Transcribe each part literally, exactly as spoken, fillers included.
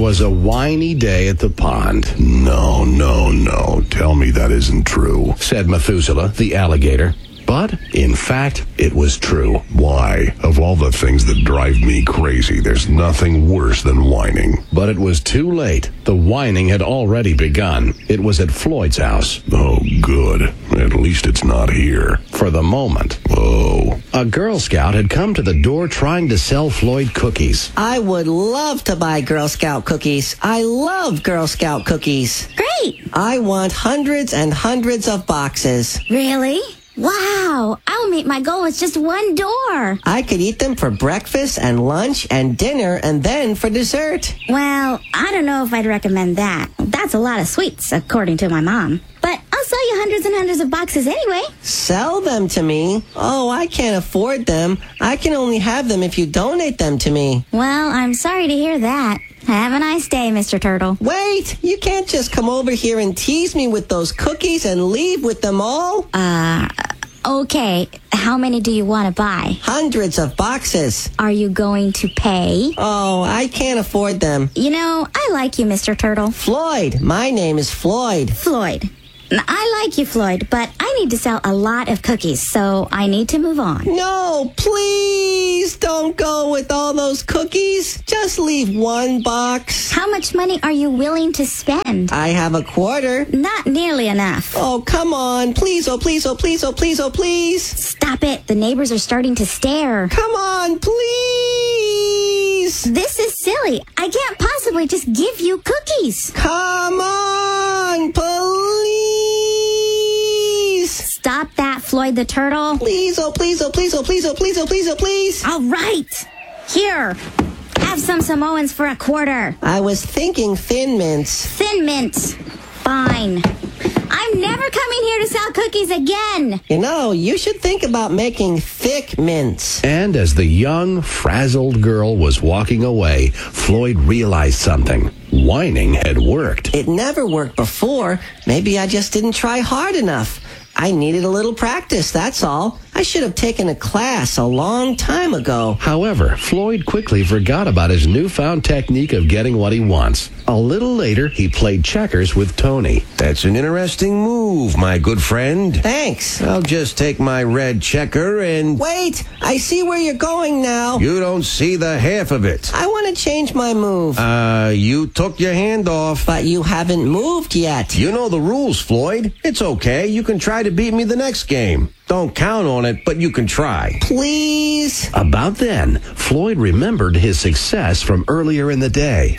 was a whiny day at the pond. No, no, no. Tell me that isn't true, said Methuselah, the alligator. But, in fact, it was true. Why? Of all the things that drive me crazy, there's nothing worse than whining. But it was too late. The whining had already begun. It was at Floyd's house. Oh, good. At least it's not here. For the moment. Oh. A Girl Scout had come to the door trying to sell Floyd cookies. I would love to buy Girl Scout cookies. I love Girl Scout cookies. Great! I want hundreds and hundreds of boxes. Really? Wow, I'll meet my goal with just one door. I could eat them for breakfast and lunch and dinner and then for dessert. Well, I don't know if I'd recommend that. That's a lot of sweets, according to my mom. But I'll sell you hundreds and hundreds of boxes anyway. Sell them to me? Oh, I can't afford them. I can only have them if you donate them to me. Well, I'm sorry to hear that. Have a nice day, Mister Turtle. Wait, you can't just come over here and tease me with those cookies and leave with them all. Uh, okay. How many do you want to buy? Hundreds of boxes. Are you going to pay? Oh, I can't afford them. You know, I like you, Mister Turtle. Floyd. My name is Floyd. Floyd. I like you, Floyd, but I need to sell a lot of cookies, so I need to move on. No, please don't go with all those cookies. Just leave one box. How much money are you willing to spend? I have a quarter. Not nearly enough. Oh, come on. Please, oh, please, oh, please, oh, please, oh, please. Stop it. The neighbors are starting to stare. Come on, please. This is silly. I can't possibly just give you cookies. Come on, please. Stop that, Floyd the Turtle. Please, oh, please, oh, please, oh, please, oh, please, oh, please, oh, please. All right. Here. Have some Samoans for a quarter. I was thinking Thin Mints. Thin Mints. Fine. I'm never coming here to sell cookies again. You know, you should think about making thick mints. And as the young, frazzled girl was walking away, Floyd realized something. Whining had worked. It never worked before. Maybe I just didn't try hard enough. I needed a little practice, that's all. I should have taken a class a long time ago. However, Floyd quickly forgot about his newfound technique of getting what he wants. A little later, he played checkers with Tony. That's an interesting move, my good friend. Thanks. I'll just take my red checker and... Wait, I see where you're going now. You don't see the half of it. I want to change my move. Uh, you took your hand off. But you haven't moved yet. You know the rules, Floyd. It's okay. You can try to beat me the next game. Don't count on it, but you can try. Please? About then, Floyd remembered his success from earlier in the day.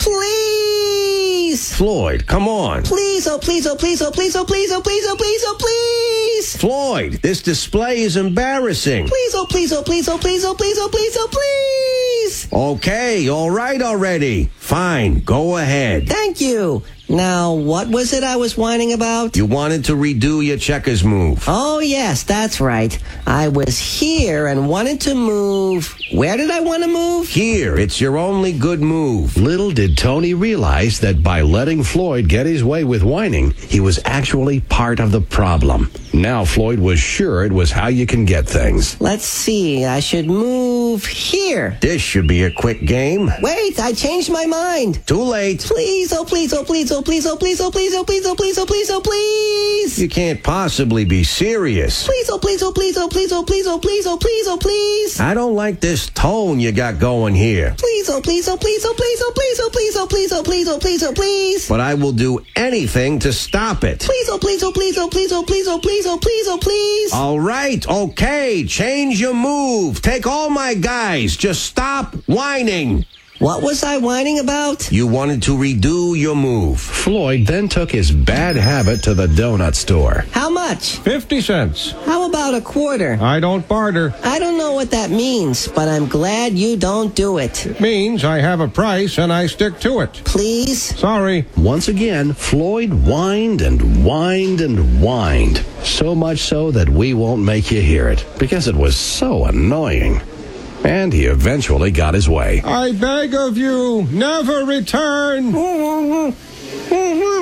Please? Floyd, come on. Please, oh, please, oh, please, oh, please, oh, please, oh, please, oh, please, oh, please. Floyd, this display is embarrassing. Please, oh, please, oh, please, oh, please, oh, please, oh, please, oh, please. Okay, all right already. Fine, go ahead. Thank you. Now, what was it I was whining about? You wanted to redo your checkers move. Oh, yes, that's right. I was here and wanted to move. Where did I want to move? Here, it's your only good move. Little did Tony realize that by letting Floyd get his way with whining, he was actually part of the problem. Now Floyd was sure it was how you can get things. Let's see, I should move here. This should be a quick game. Wait, I changed my mind. Too late. Please, oh, please, oh, please, oh, please, oh, please, oh, please, oh, please, oh, please, oh, please, oh, please. You can't possibly be serious. Please, oh, please, oh, please, oh, please, oh, please, oh, please, oh, please, oh, please. I don't like this tone you got going here. Please, oh, please, oh, please, oh, please, oh, please, oh, please, oh, please, oh, please, oh, please, oh, please. But I will do anything to stop it. Please, oh, please, oh, please, oh, please, oh, please, oh, please, oh, please, oh, please. All right, okay, change your move. Take all my guys. Just stop whining. What was I whining about? You wanted to redo your move. Floyd then took his bad habit to the donut store. How much? Fifty cents. How about a quarter? I don't barter. I don't know what that means, but I'm glad you don't do it. It means I have a price and I stick to it. Please? Sorry. Once again, Floyd whined and whined and whined. So much so that we won't make you hear it, because it was so annoying. And he eventually got his way. I beg of you, never return.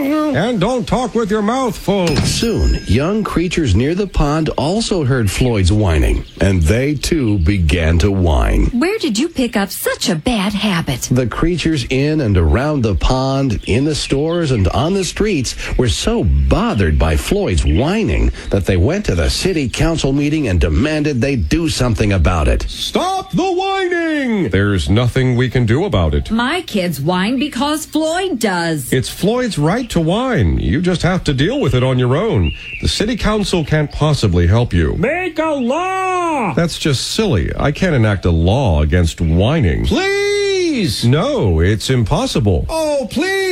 And don't talk with your mouth full. Soon, young creatures near the pond also heard Floyd's whining, and they too began to whine. Where did you pick up such a bad habit? The creatures in and around the pond, in the stores, and on the streets were so bothered by Floyd's whining that they went to the city council meeting and demanded they do something about it. Stop the whining! There's nothing we can do about it. My kids whine because Floyd does. It's Floyd's right to whine. You just have to deal with it on your own. The city council can't possibly help you. Make a law! That's just silly. I can't enact a law against whining. Please! No, it's impossible. Oh,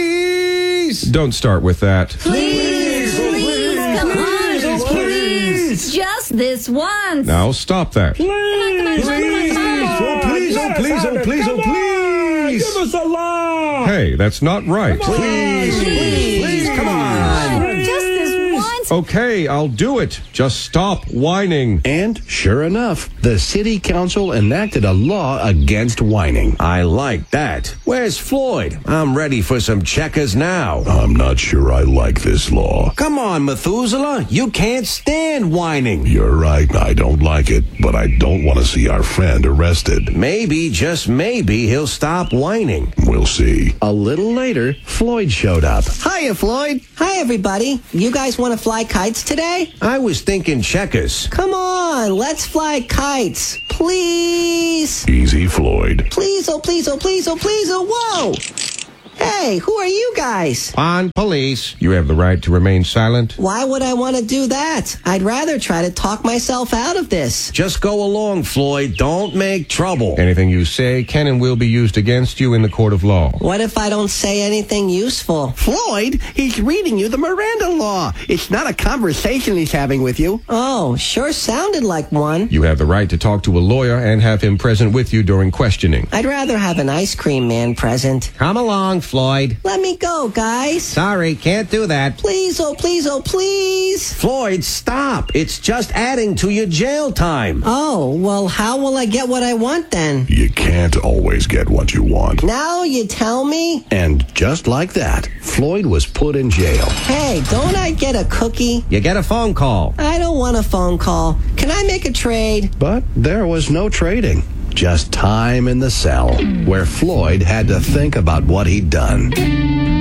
please! Don't start with that. Please, please, come on, please. Just this once. Now stop that. Please! Please! Oh, please, oh, please, oh, please, oh, please! Give us a law! Hey, that's not right. Please, please, please, come on! Just this once. Okay, I'll do it. Just stop whining. And sure enough, the city council enacted a law against whining. I like that. Where's Floyd? I'm ready for some checkers now. I'm not sure I like this law. Come on, Methuselah. You can't stand whining. You're right, I don't like it, but I don't want to see our friend arrested. Maybe, just maybe, he'll stop whining. We'll see. A little later, Floyd showed up. Hiya, Floyd. Hi, everybody. You guys want to fly kites today? I was thinking checkers. Come on, let's fly kites. Please. Easy, Floyd. Please, oh, please, oh, please, oh, please, oh, whoa. Hey, who are you guys? Pond police. You have the right to remain silent. Why would I want to do that? I'd rather try to talk myself out of this. Just go along, Floyd. Don't make trouble. Anything you say can and will be used against you in the court of law. What if I don't say anything useful? Floyd, he's reading you the Miranda law. It's not a conversation he's having with you. Oh, sure sounded like one. You have the right to talk to a lawyer and have him present with you during questioning. I'd rather have an ice cream man present. Come along, Floyd. Let me go, guys. Sorry, can't do that. Please, oh, please, oh, please. Floyd, stop. It's just adding to your jail time. Oh, well, how will I get what I want then? You can't always get what you want. Now you tell me? And just like that, Floyd was put in jail. Hey, don't I get a cookie? You get a phone call. I don't want a phone call. Can I make a trade? But there was no trading. Just time in the cell, where Floyd had to think about what he'd done.